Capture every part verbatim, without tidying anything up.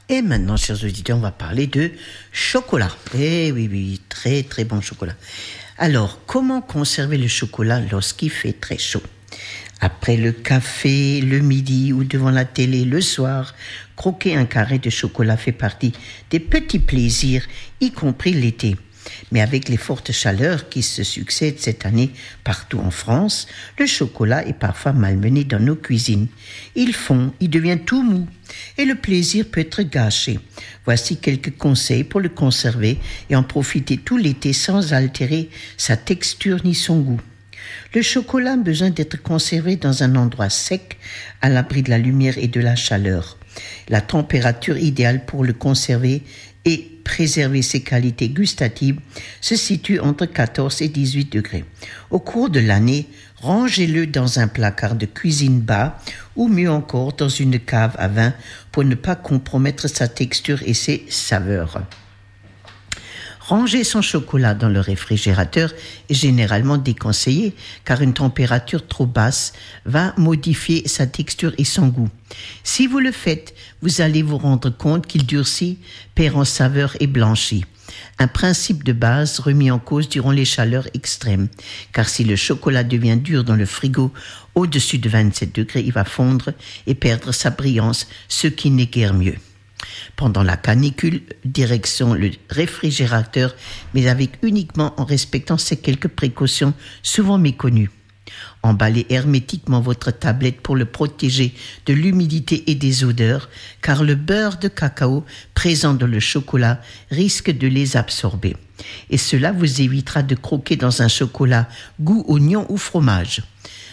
Et maintenant, chers auditeurs, on va parler de chocolat. Eh oui, oui, très très bon chocolat. Alors, comment conserver le chocolat lorsqu'il fait très chaud ? Après le café, le midi ou devant la télé le soir, croquer un carré de chocolat fait partie des petits plaisirs, y compris l'été. Mais avec les fortes chaleurs qui se succèdent cette année partout en France, le chocolat est parfois malmené dans nos cuisines. Il fond, il devient tout mou et le plaisir peut être gâché. Voici quelques conseils pour le conserver et en profiter tout l'été sans altérer sa texture ni son goût. Le chocolat a besoin d'être conservé dans un endroit sec, à l'abri de la lumière et de la chaleur. La température idéale pour le conserver et préserver ses qualités gustatives se situe entre quatorze et dix-huit degrés. Au cours de l'année, rangez-le dans un placard de cuisine bas ou mieux encore dans une cave à vin pour ne pas compromettre sa texture et ses saveurs. Ranger son chocolat dans le réfrigérateur est généralement déconseillé car une température trop basse va modifier sa texture et son goût. Si vous le faites, vous allez vous rendre compte qu'il durcit, perd en saveur et blanchit. Un principe de base remis en cause durant les chaleurs extrêmes, car si le chocolat devient dur dans le frigo au-dessus de vingt-sept degrés, il va fondre et perdre sa brillance, ce qui n'est guère mieux. Pendant la canicule, direction le réfrigérateur, mais avec uniquement en respectant ces quelques précautions souvent méconnues. Emballez hermétiquement votre tablette pour le protéger de l'humidité et des odeurs, car le beurre de cacao présent dans le chocolat risque de les absorber. Et cela vous évitera de croquer dans un chocolat goût oignon ou fromage.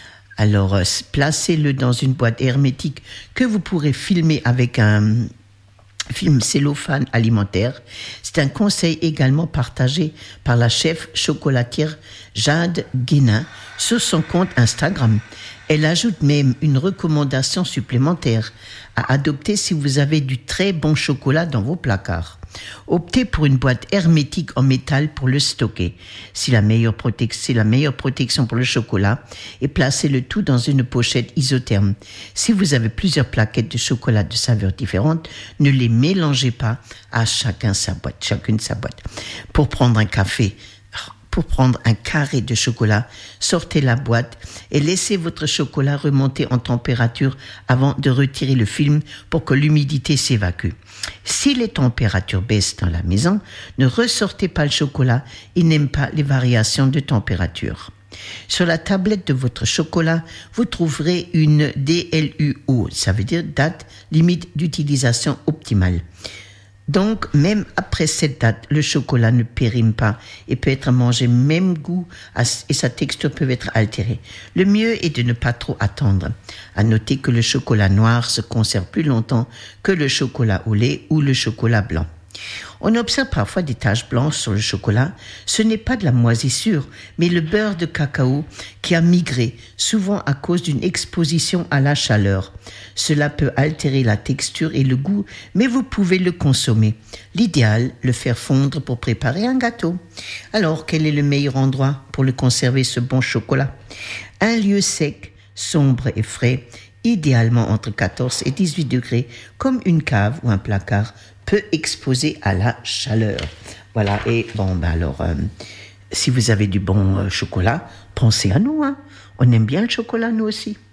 Alors, placez-le dans une boîte hermétique que vous pourrez filmer avec un film cellophane alimentaire. C'est un conseil également partagé par la chef chocolatière Jade Guénin sur son compte Instagram. Elle ajoute même une recommandation supplémentaire à adopter si vous avez du très bon chocolat dans vos placards. Optez pour une boîte hermétique en métal pour le stocker. C'est la meilleure protec- c'est la meilleure protection pour le chocolat et placez le tout dans une pochette isotherme. Si vous avez plusieurs plaquettes de chocolat de saveurs différentes, ne les mélangez pas à chacun sa boîte, chacune sa boîte. Pour prendre un café, Pour prendre un carré de chocolat, sortez la boîte et laissez votre chocolat remonter en température avant de retirer le film pour que l'humidité s'évacue. Si les températures baissent dans la maison, ne ressortez pas le chocolat, il n'aime pas les variations de température. Sur la tablette de votre chocolat, vous trouverez une D L U O, ça veut dire date limite d'utilisation optimale. Donc, même après cette date, le chocolat ne périme pas et peut être mangé même goût et sa texture peut être altérée. Le mieux est de ne pas trop attendre. À noter que le chocolat noir se conserve plus longtemps que le chocolat au lait ou le chocolat blanc. On observe parfois des taches blanches sur le chocolat. Ce n'est pas de la moisissure, mais le beurre de cacao qui a migré, souvent à cause d'une exposition à la chaleur. Cela peut altérer la texture et le goût, mais vous pouvez le consommer. L'idéal, le faire fondre pour préparer un gâteau. Alors, quel est le meilleur endroit pour le conserver, ce bon chocolat ? Un lieu sec, sombre et frais, idéalement entre quatorze et dix-huit degrés, comme une cave ou un placard, peu exposé à la chaleur. Voilà, et bon, ben alors, euh, si vous avez du bon euh, chocolat, pensez à nous, hein. On aime bien le chocolat, nous aussi.